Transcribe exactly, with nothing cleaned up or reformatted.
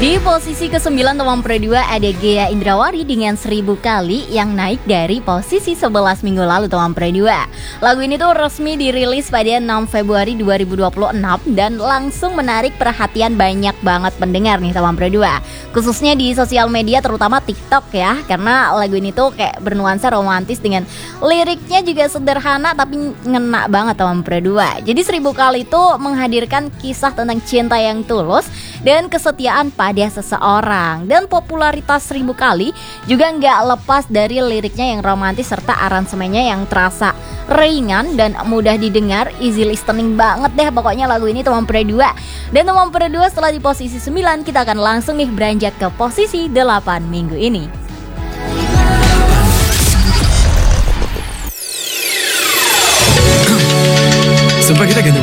Di posisi kesembilan Tomang Pro dua ada Ghea Indrawari dengan Seribu Kali yang naik dari posisi sebelas minggu lalu Tomang Pro dua. Lagu ini tuh resmi dirilis pada enam Februari dua ribu dua puluh enam dan langsung menarik perhatian banyak banget pendengar nih Tomang Pro dua. Khususnya di sosial media terutama TikTok ya, karena lagu ini tuh kayak bernuansa romantis dengan liriknya juga sederhana tapi ngena banget Tomang Pro dua. Jadi Seribu Kali itu menghadirkan kisah tentang cinta yang tulus dan kesetiaan pada seseorang. Dan popularitas Seribu Kali juga nggak lepas dari liriknya yang romantis serta aransemennya yang terasa ringan dan mudah didengar, easy listening banget deh pokoknya lagu ini Tomang Pro dua. Dan Tomang Pro dua setelah di posisi sembilan, kita akan langsung nih beranjak ke posisi delapan minggu ini. Sumpah kita ganti